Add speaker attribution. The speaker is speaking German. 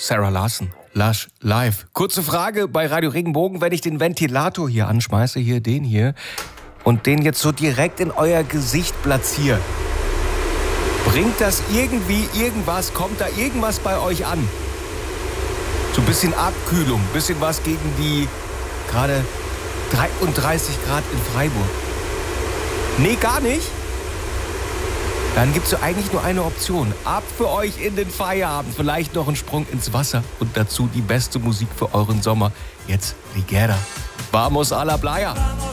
Speaker 1: Sarah Larson, Lush, live. Kurze Frage bei Radio Regenbogen, wenn ich den Ventilator hier anschmeiße, hier den hier, und den jetzt so direkt in euer Gesicht platziere. Bringt das irgendwie irgendwas, kommt da irgendwas bei euch an? So ein bisschen Abkühlung, ein bisschen was gegen die gerade 33 Grad in Freiburg. Nee, gar nicht? Dann gibt es so eigentlich nur eine Option. Ab für euch in den Feierabend. Vielleicht noch ein Sprung ins Wasser und dazu die beste Musik für euren Sommer. Jetzt Ligera. Vamos a la playa.